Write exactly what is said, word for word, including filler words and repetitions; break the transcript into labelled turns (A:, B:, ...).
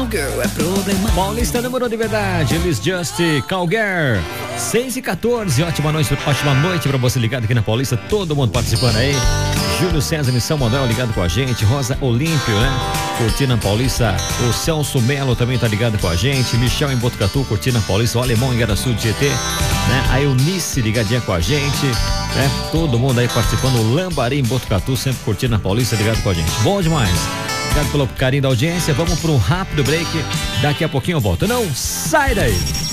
A: Cowgirl é problema.
B: Paulista número de verdade, Elis Just, Cowgirl. seis e quatorze, ótima noite, ótima noite pra você ligado aqui na Paulista, todo mundo participando aí. Júlio César em São Manuel ligado com a gente, Rosa Olímpio, né? Curtindo a Paulista, o Celso Melo também tá ligado com a gente, Michel em Botucatu curtindo a Paulista, o Alemão em Garaçu de G T, né? A Eunice ligadinha com a gente, né? Todo mundo aí participando, o Lambari em Botucatu sempre curtindo a Paulista ligado com a gente. Bom demais. Obrigado pelo carinho da audiência, vamos para um rápido break, daqui a pouquinho eu volto. Não sai daí!